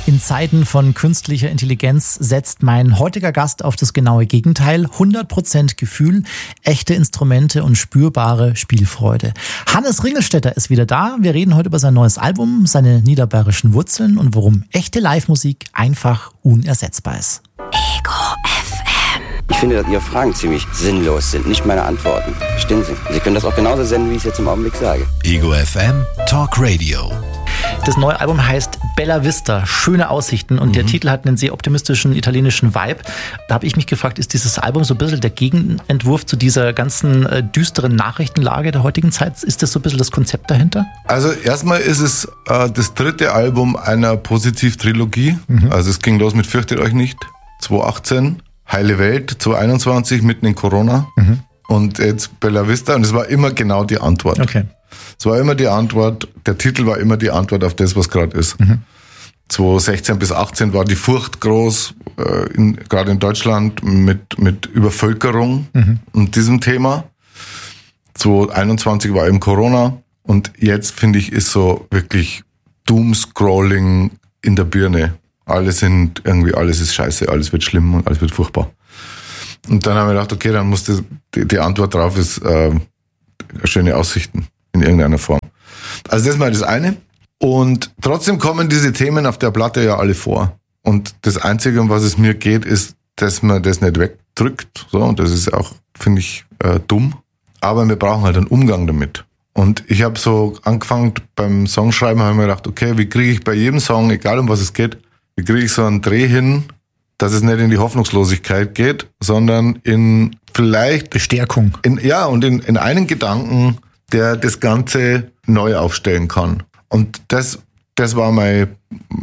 In Zeiten von künstlicher Intelligenz setzt mein heutiger Gast auf das genaue Gegenteil. 100% Gefühl, echte Instrumente und spürbare Spielfreude. Hannes Ringelstetter ist wieder da. Wir reden heute über sein neues Album, seine niederbayerischen Wurzeln und warum echte Live-Musik einfach unersetzbar ist. Ego FM. Ich finde, dass Ihre Fragen ziemlich sinnlos sind, nicht meine Antworten. Verstehen Sie? Sie können das auch genauso senden, wie ich es jetzt im Augenblick sage. Ego FM Talk Radio. Das neue Album heißt Bella Vista, schöne Aussichten, und der Titel hat einen sehr optimistischen italienischen Vibe. Da habe ich mich gefragt, ist dieses Album so ein bisschen der Gegenentwurf zu dieser ganzen düsteren Nachrichtenlage der heutigen Zeit? Ist das so ein bisschen das Konzept dahinter? Also erstmal ist es das dritte Album einer Positiv-Trilogie. Also es ging los mit Fürchtet euch nicht, 2018, Heile Welt, 2021, mitten in Corona und jetzt Bella Vista, und es war immer genau die Antwort. Okay. Es war immer die Antwort, der Titel war immer die Antwort auf das, was gerade ist. 2016 bis 2018 war die Furcht groß, gerade in Deutschland mit Übervölkerung und diesem Thema. 2021 war eben Corona, und jetzt, finde ich, ist so wirklich Doomscrolling in der Birne. Alles ist scheiße, alles wird schlimm und alles wird furchtbar. Und dann haben wir gedacht, okay, dann muss die Antwort drauf ist schöne Aussichten in irgendeiner Form. Also das ist mal das eine. Und trotzdem kommen diese Themen auf der Platte ja alle vor. Und das Einzige, um was es mir geht, ist, dass man das nicht wegdrückt. So, und das ist auch, finde ich, dumm. Aber wir brauchen halt einen Umgang damit. Und ich habe so angefangen beim Songschreiben, habe ich mir gedacht, okay, wie kriege ich bei jedem Song, egal um was es geht, wie kriege ich so einen Dreh hin, dass es nicht in die Hoffnungslosigkeit geht, sondern in vielleicht Bestärkung. In einen Gedanken, der das Ganze neu aufstellen kann. Und das war mein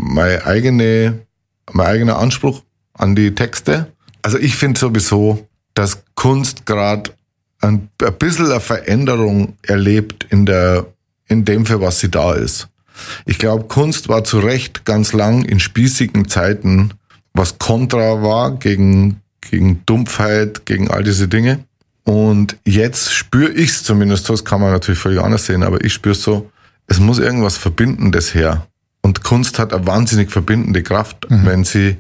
eigener Anspruch an die Texte. Also ich finde sowieso, dass Kunst gerade ein bisschen eine Veränderung erlebt in dem, für was sie da ist. Ich glaube, Kunst war zu Recht ganz lang in spießigen Zeiten, was Kontra war gegen Dumpfheit, gegen all diese Dinge. Und jetzt spüre ich es zumindest so, das kann man natürlich völlig anders sehen, aber ich spüre es so, es muss irgendwas Verbindendes her. Und Kunst hat eine wahnsinnig verbindende Kraft, wenn sie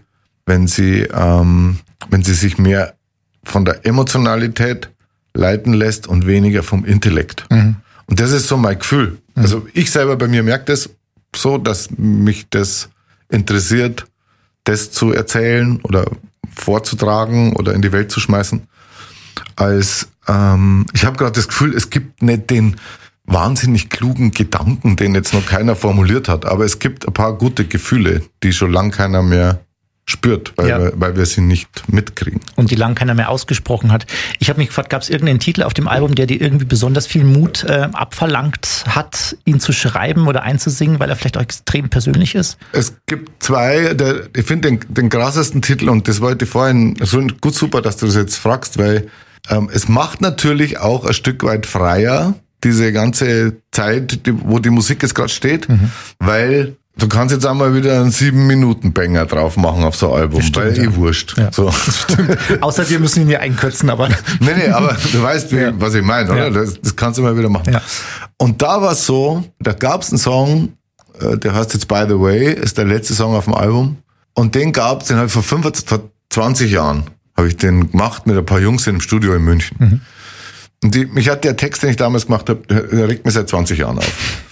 sich mehr von der Emotionalität leiten lässt und weniger vom Intellekt. Und das ist so mein Gefühl. Also ich selber, bei mir merke das so, dass mich das interessiert, das zu erzählen oder vorzutragen oder in die Welt zu schmeißen. Ich habe gerade das Gefühl, es gibt nicht den wahnsinnig klugen Gedanken, den jetzt noch keiner formuliert hat, aber es gibt ein paar gute Gefühle, die schon lang keiner mehr spürt, weil wir sie nicht mitkriegen. Und die lang keiner mehr ausgesprochen hat. Ich habe mich gefragt, gab es irgendeinen Titel auf dem Album, der dir irgendwie besonders viel Mut abverlangt hat, ihn zu schreiben oder einzusingen, weil er vielleicht auch extrem persönlich ist? Es gibt zwei, ich finde den krassesten Titel, und das wollte ich vorhin, gut, super, dass du das jetzt fragst, weil es macht natürlich auch ein Stück weit freier, diese ganze Zeit, wo die Musik jetzt gerade steht, weil du kannst jetzt einmal wieder einen 7-Minuten-Banger drauf machen auf so ein Album, Stimmt, weil wurscht. Ja. So. Stimmt. Außer wir müssen ihn hier einkürzen, aber... Nee, aber du weißt, was ich meine, oder? Ja. Das kannst du mal wieder machen. Ja. Und da war es so, da gab es einen Song, der heißt jetzt By the Way, ist der letzte Song auf dem Album. Und den habe ich vor 20 Jahren, habe ich den gemacht mit ein paar Jungs in einem Studio in München. Und mich hat der Text, den ich damals gemacht habe, der regt mich seit 20 Jahren auf.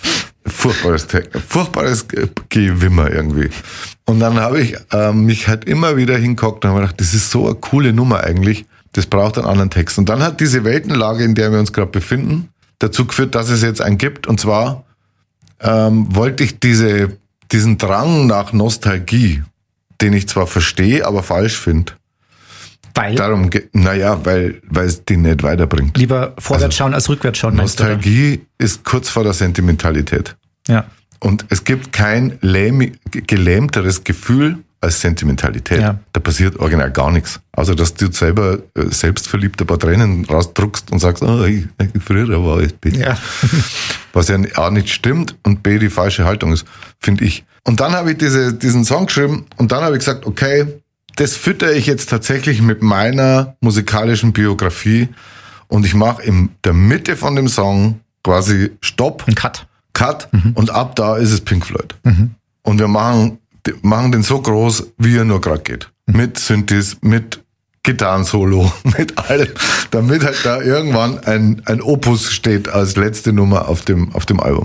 Furchtbares Gewimmer irgendwie. Und dann habe ich mich halt immer wieder hingeguckt und habe gedacht, das ist so eine coole Nummer eigentlich, das braucht einen anderen Text. Und dann hat diese Weltenlage, in der wir uns gerade befinden, dazu geführt, dass es jetzt einen gibt. Und zwar wollte ich diesen Drang nach Nostalgie, den ich zwar verstehe, aber falsch finde. Weil? Weil es die nicht weiterbringt. Lieber vorwärts schauen als rückwärts schauen. Nostalgie ist kurz vor der Sentimentalität. Ja. Und es gibt kein gelähmteres Gefühl als Sentimentalität. Ja. Da passiert original gar nichts. Außer, dass du selber selbstverliebt ein paar Tränen rausdruckst und sagst, früher war ich besser. Ja. Was ja A nicht stimmt und B die falsche Haltung ist, finde ich. Und dann habe ich diesen Song geschrieben und dann habe ich gesagt, okay, das füttere ich jetzt tatsächlich mit meiner musikalischen Biografie, und ich mache in der Mitte von dem Song quasi Stopp. Ein Cut. Und ab da ist es Pink Floyd. Und wir machen die machen den so groß, wie er nur gerade geht. Mit Synthes, mit Gitarrensolo, mit allem, damit halt da irgendwann ein Opus steht als letzte Nummer auf dem Album.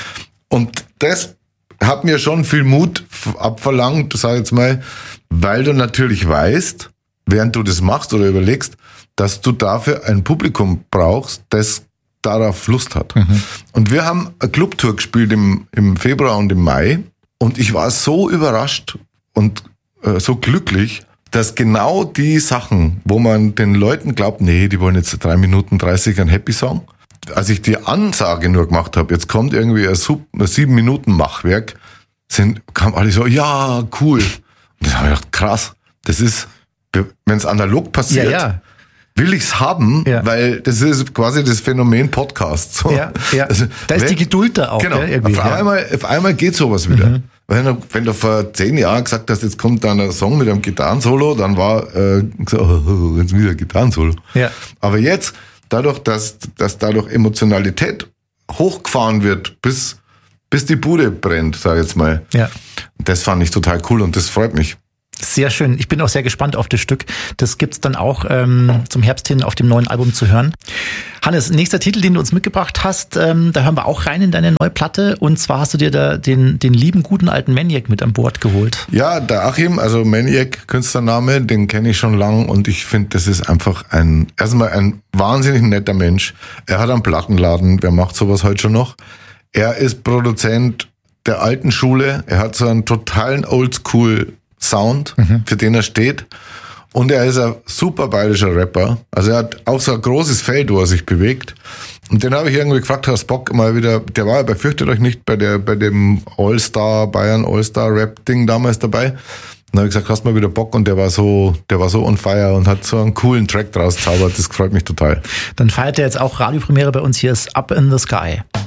Und das hat mir schon viel Mut abverlangt, sag ich jetzt mal, weil du natürlich weißt, während du das machst oder überlegst, dass du dafür ein Publikum brauchst, das darauf Lust hat. Und wir haben eine Clubtour gespielt im Februar und im Mai und ich war so überrascht und so glücklich, dass genau die Sachen, wo man den Leuten glaubt, nee, die wollen jetzt 3 Minuten 30 ein Happy-Song. Als ich die Ansage nur gemacht habe, jetzt kommt irgendwie ein 7-Minuten-Machwerk, kam alle so, ja, cool. Und dann habe ich gedacht, krass, das ist, wenn es analog passiert, will ich's haben, weil das ist quasi das Phänomen Podcast. So. Ja. Also, da ist die Geduld da auch. Genau, irgendwie, auf einmal geht sowas wieder. Wenn du vor 10 Jahren gesagt hast, jetzt kommt dann ein Song mit einem Gitarrensolo, dann war jetzt wieder ein Gitarrensolo. Ja. Aber jetzt, dadurch, dass dadurch Emotionalität hochgefahren wird, bis die Bude brennt, sag ich jetzt mal. Ja. Das fand ich total cool und das freut mich. Sehr schön. Ich bin auch sehr gespannt auf das Stück. Das gibt's dann auch zum Herbst hin auf dem neuen Album zu hören. Hannes, nächster Titel, den du uns mitgebracht hast, da hören wir auch rein in deine neue Platte. Und zwar hast du dir da den lieben, guten alten Maniac mit an Bord geholt. Ja, der Achim, also Maniac, Künstlername, den kenne ich schon lang. Und ich finde, das ist einfach erstmal ein wahnsinnig netter Mensch. Er hat einen Plattenladen, wer macht sowas heute schon noch? Er ist Produzent der alten Schule. Er hat so einen totalen Oldschool-Sound, für den er steht. Und er ist ein super bayerischer Rapper. Also er hat auch so ein großes Feld, wo er sich bewegt. Und den habe ich irgendwie gefragt, hast Bock mal wieder, der war ja bei Fürchtet euch nicht bei dem Bayern All-Star-Rap-Ding damals dabei. Und dann habe ich gesagt, hast mal wieder Bock, und der war so on fire und hat so einen coolen Track draus zaubert. Das freut mich total. Dann feiert er jetzt auch Radiopremiere bei uns. Hier ist Up in the Sky.